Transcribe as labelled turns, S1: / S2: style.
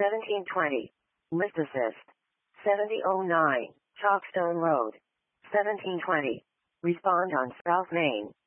S1: 1720. Lift assist. 7009. Chalkstone Road. 1720. Respond on South Main.